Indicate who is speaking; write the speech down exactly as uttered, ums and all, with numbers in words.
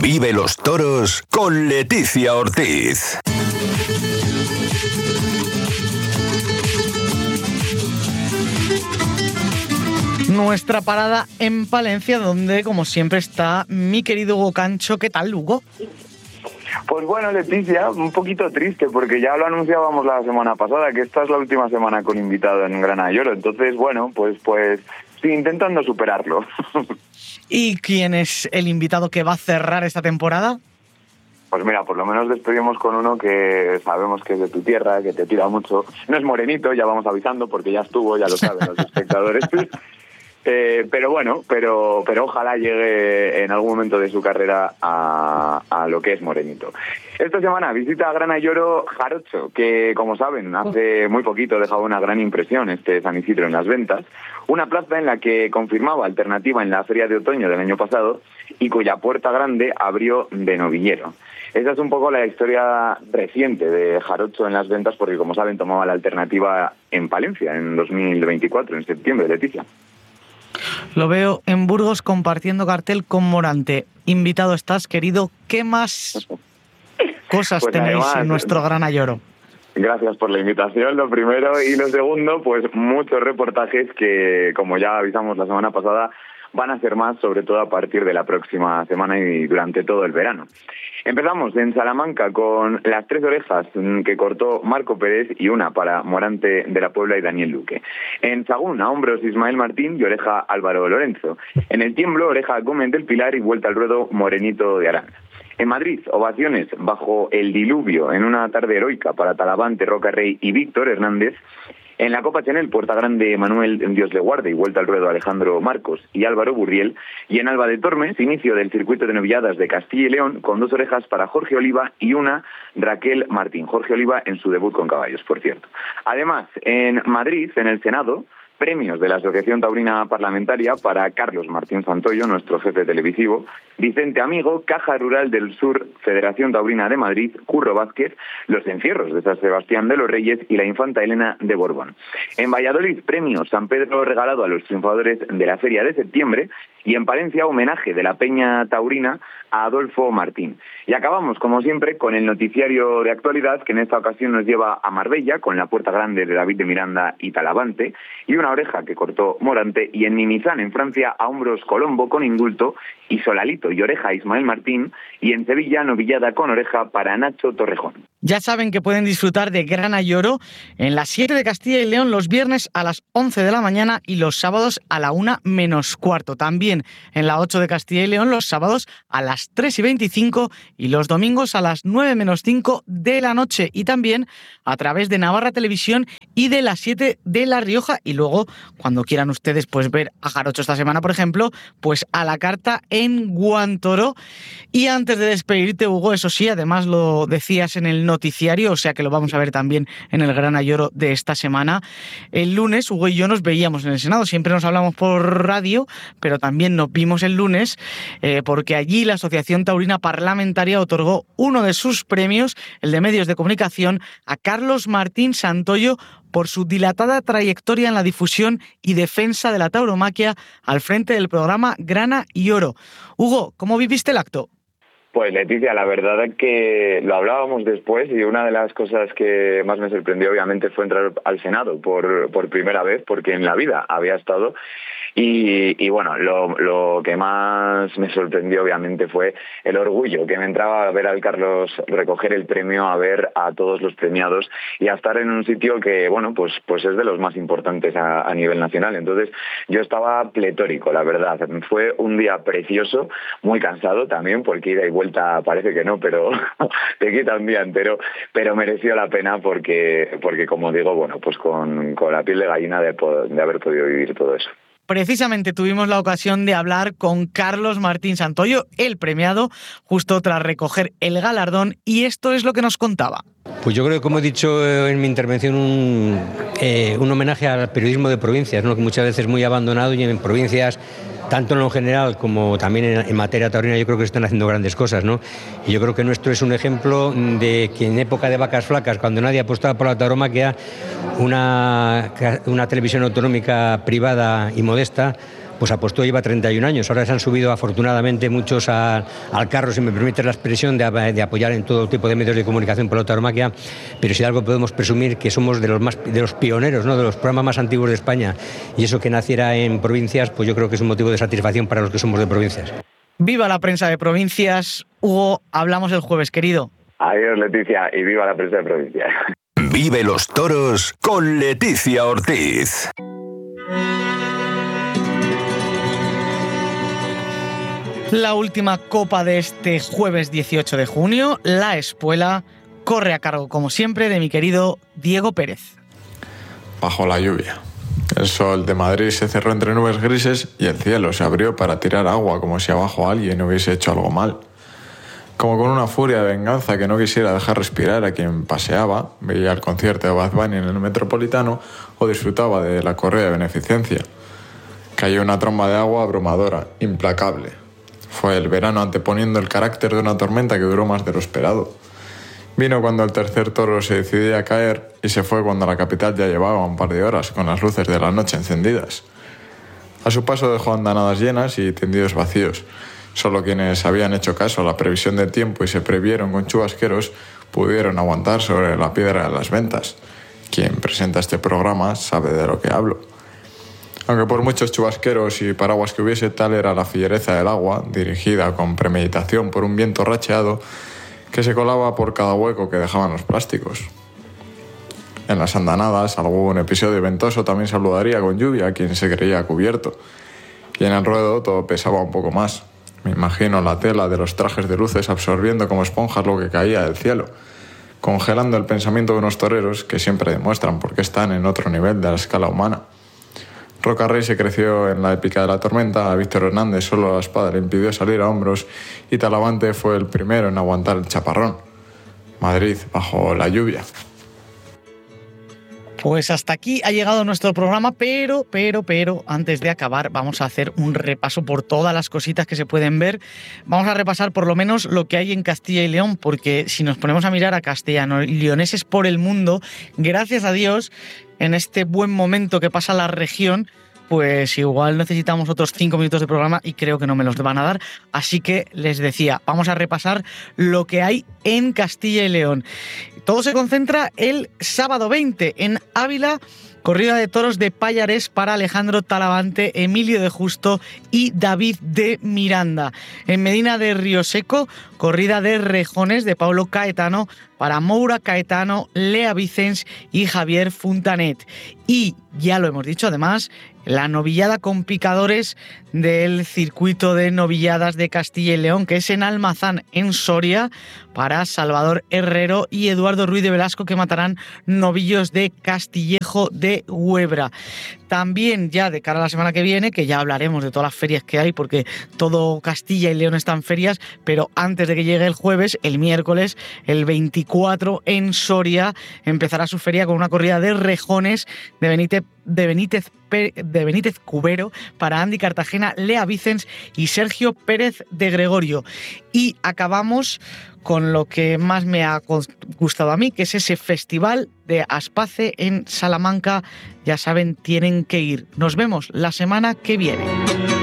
Speaker 1: Vive los toros con Leticia Ortiz.
Speaker 2: Nuestra parada en Palencia, donde como siempre está mi querido Hugo Cancho. ¿Qué tal, Hugo?
Speaker 3: Pues bueno, Leticia, un poquito triste porque ya lo anunciábamos la semana pasada, que esta es la última semana con invitado en Grana y Oro. Entonces, bueno, pues pues sí, intentando superarlo.
Speaker 2: ¿Y quién es el invitado que va a cerrar esta temporada?
Speaker 3: Pues mira, por lo menos despedimos con uno que sabemos que es de tu tierra, que te tira mucho. No es morenito, ya vamos avisando porque ya estuvo, ya lo saben los espectadores. Eh, pero bueno, pero pero ojalá llegue en algún momento de su carrera a, a lo que es morenito. Esta semana visita a Grana y Oro Jarocho, que como saben, hace muy poquito dejaba una gran impresión este San Isidro en las ventas, una plaza en la que confirmaba alternativa en la feria de otoño del año pasado y cuya puerta grande abrió de novillero. Esa es un poco la historia reciente de Jarocho en las ventas, porque como saben tomaba la alternativa en Palencia en dos mil veinticuatro, en septiembre, Leticia.
Speaker 2: Lo veo en Burgos compartiendo cartel con Morante. Invitado estás, querido. ¿Qué más cosas pues tenéis además, en nuestro Grana y Oro?
Speaker 3: Gracias por la invitación, lo primero. Y lo segundo, pues muchos reportajes que, como ya avisamos la semana pasada, van a ser más, sobre todo a partir de la próxima semana y durante todo el verano. Empezamos en Salamanca con las tres orejas que cortó Marco Pérez y una para Morante de la Puebla y Daniel Luque. En Sagún, a hombros Ismael Martín y oreja Álvaro Lorenzo. En el Tiemblo, oreja Gómez del Pilar y vuelta al ruedo Morenito de Arana. En Madrid, ovaciones bajo el diluvio en una tarde heroica para Talavante, Roca Rey y Víctor Hernández. En la Copa Chanel, Puerta Grande, Manuel Dios le guarde y vuelta al ruedo Alejandro Marcos y Álvaro Burriel. Y en Alba de Tormes, inicio del circuito de novilladas de Castilla y León, con dos orejas para Jorge Oliva y una Raquel Martín. Jorge Oliva en su debut con caballos, por cierto. Además, en Madrid, en el Senado, premios de la Asociación Taurina Parlamentaria para Carlos Martín Santoyo, nuestro jefe televisivo, Vicente Amigo, Caja Rural del Sur, Federación Taurina de Madrid, Curro Vázquez, los encierros de San Sebastián de los Reyes y la infanta Elena de Borbón. En Valladolid, premio San Pedro regalado a los triunfadores de la Feria de septiembre, y en Palencia, homenaje de la Peña Taurina a Adolfo Martín. Y acabamos, como siempre, con el noticiario de actualidad, que en esta ocasión nos lleva a Marbella, con la Puerta Grande de David de Miranda y Talavante, y una oreja que cortó Morante, y en Nimizán, en Francia, a hombros Colombo con indulto, y Solalito y oreja Ismael Martín, y en Sevilla, novillada con oreja para Nacho Torrejón.
Speaker 2: Ya saben que pueden disfrutar de Grana y Oro en las siete de Castilla y León los viernes a las once de la mañana y los sábados a la una menos cuarto. También en la ocho de Castilla y León los sábados a las tres y veinticinco y los domingos a las nueve menos cinco de la noche. Y también a través de Navarra Televisión y de las siete de La Rioja. Y luego, cuando quieran ustedes pues ver a Jarocho esta semana, por ejemplo, pues a la carta en Guantoro. Y antes de despedirte, Hugo, eso sí, además lo decías en el noticiario, o sea que lo vamos a ver también en el Grana y Oro de esta semana. El lunes, Hugo y yo nos veíamos en el Senado, siempre nos hablamos por radio, pero también nos vimos el lunes eh, porque allí la Asociación Taurina Parlamentaria otorgó uno de sus premios, el de medios de comunicación, a Carlos Martín Santoyo por su dilatada trayectoria en la difusión y defensa de la tauromaquia al frente del programa Grana y Oro. Hugo, ¿cómo viviste el acto?
Speaker 3: Pues Leticia, la verdad es que lo hablábamos después y una de las cosas que más me sorprendió obviamente fue entrar al Senado por, por primera vez, porque en la vida había estado. Y, y bueno, lo, lo que más me sorprendió obviamente fue el orgullo que me entraba a ver al Carlos recoger el premio, a ver a todos los premiados y a estar en un sitio que, bueno, pues pues es de los más importantes a, a nivel nacional. Entonces yo estaba pletórico, la verdad. Fue un día precioso, muy cansado también, porque ida y vuelta parece que no, pero te quita un día entero, pero mereció la pena porque, porque como digo, bueno, pues con, con la piel de gallina de, de haber podido vivir todo eso.
Speaker 2: Precisamente tuvimos la ocasión de hablar con Carlos Martín Santoyo, el premiado, justo tras recoger el galardón, y esto es lo que nos contaba.
Speaker 4: Pues yo creo que, como he dicho en mi intervención, un, eh, un homenaje al periodismo de provincias, ¿no? Que muchas veces muy abandonado, y en provincias, tanto en lo general como también en, en materia taurina, yo creo que se están haciendo grandes cosas, ¿no? Y yo creo que nuestro es un ejemplo de que en época de vacas flacas, cuando nadie apostaba por la tauromaquia, una, una televisión autonómica privada y modesta pues apostó, lleva treinta y un años. Ahora se han subido afortunadamente muchos a, al carro, si me permite la expresión, de, de apoyar en todo tipo de medios de comunicación por la tauromaquia, pero si algo podemos presumir que somos de los más de los pioneros, ¿no? De los programas más antiguos de España, y eso que naciera en provincias, pues yo creo que es un motivo de satisfacción para los que somos de provincias.
Speaker 2: Viva la prensa de provincias. Hugo, hablamos el jueves, querido.
Speaker 3: Adiós, Leticia, y viva la prensa de provincias.
Speaker 1: Vive los toros con Leticia Ortiz.
Speaker 2: La última copa de este jueves dieciocho de junio, la Espuela, corre a cargo, como siempre, de mi querido Diego Pérez.
Speaker 5: Bajo la lluvia. El sol de Madrid se cerró entre nubes grises y el cielo se abrió para tirar agua como si abajo alguien hubiese hecho algo mal. Como con una furia de venganza que no quisiera dejar respirar a quien paseaba, veía el concierto de Bad Bunny en el Metropolitano o disfrutaba de la corrida de beneficencia. Cayó una tromba de agua abrumadora, implacable. Fue el verano anteponiendo el carácter de una tormenta que duró más de lo esperado. Vino cuando el tercer toro se decidía a caer y se fue cuando la capital ya llevaba un par de horas con las luces de la noche encendidas. A su paso dejó andanadas llenas y tendidos vacíos. Solo quienes habían hecho caso a la previsión del tiempo y se previeron con chubasqueros pudieron aguantar sobre la piedra de las ventas. Quien presenta este programa sabe de lo que hablo. Aunque por muchos chubasqueros y paraguas que hubiese, tal era la fiereza del agua, dirigida con premeditación por un viento racheado que se colaba por cada hueco que dejaban los plásticos. En las andanadas, algún episodio ventoso también saludaría con lluvia a quien se creía cubierto. Y en el ruedo todo pesaba un poco más. Me imagino la tela de los trajes de luces absorbiendo como esponjas lo que caía del cielo, congelando el pensamiento de unos toreros que siempre demuestran por qué están en otro nivel de la escala humana. Roca Rey se creció en la épica de la tormenta, a Víctor Hernández solo la espada le impidió salir a hombros y Talavante fue el primero en aguantar el chaparrón. Madrid bajo la lluvia.
Speaker 2: Pues hasta aquí ha llegado nuestro programa, pero, pero, pero, antes de acabar vamos a hacer un repaso por todas las cositas que se pueden ver. Vamos a repasar por lo menos lo que hay en Castilla y León, porque si nos ponemos a mirar a castellanos y leoneses por el mundo, gracias a Dios, en este buen momento que pasa la región, pues igual necesitamos otros cinco minutos de programa y creo que no me los van a dar. Así que les decía, vamos a repasar lo que hay en Castilla y León. Todo se concentra el sábado veinte en Ávila, corrida de toros de Pallares para Alejandro Talavante, Emilio de Justo y David de Miranda. En Medina de Rioseco, corrida de rejones de Pablo Caetano para Moura Caetano, Lea Vicens y Javier Funtanet. Y, ya lo hemos dicho además, la novillada con picadores del circuito de novilladas de Castilla y León, que es en Almazán, en Soria, para Salvador Herrero y Eduardo Ruiz de Velasco, que matarán novillos de Castillejo de Huebra. También ya de cara a la semana que viene, que ya hablaremos de todas las ferias que hay, porque todo Castilla y León está en ferias, pero antes de que llegue el jueves, el miércoles, el veinticuatro, en Soria, empezará su feria con una corrida de rejones de Benítez, de Benítez, de Benítez Cubero para Andy Cartagena, Lea Vicens y Sergio Pérez de Gregorio. Y acabamos con lo que más me ha gustado a mí, que es ese festival de Aspace en Salamanca. Ya saben, tienen que ir. Nos vemos la semana que viene.